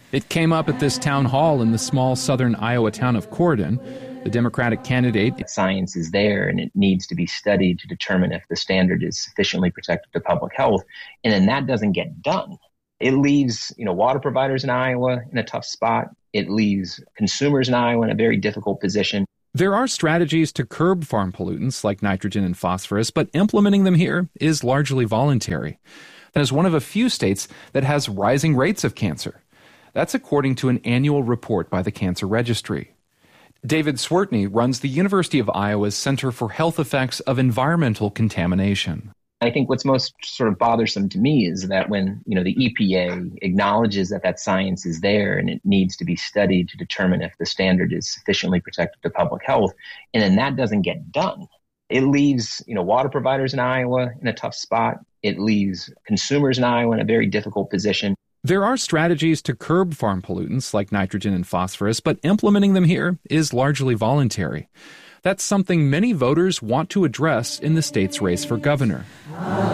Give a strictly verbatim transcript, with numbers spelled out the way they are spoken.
It came up at this town hall in the small southern Iowa town of Corydon. The Democratic candidate. Science is there and it needs to be studied to determine if the standard is sufficiently protective to public health. And then that doesn't get done. It leaves, you know, water providers in Iowa in a tough spot. It leaves consumers in Iowa in a very difficult position. There are strategies to curb farm pollutants like nitrogen and phosphorus, but implementing them here is largely voluntary. That is one of a few states that has rising rates of cancer. That's according to an annual report by the Cancer Registry. David Swertney runs the University of Iowa's Center for Health Effects of Environmental Contamination. I think what's most sort of bothersome to me is that when, you know, the E P A acknowledges that that science is there and it needs to be studied to determine if the standard is sufficiently protective to public health, and then that doesn't get done. It leaves, you know, water providers in Iowa in a tough spot. It leaves consumers in Iowa in a very difficult position. There are strategies to curb farm pollutants like nitrogen and phosphorus, but implementing them here is largely voluntary. That's something many voters want to address in the state's race for governor.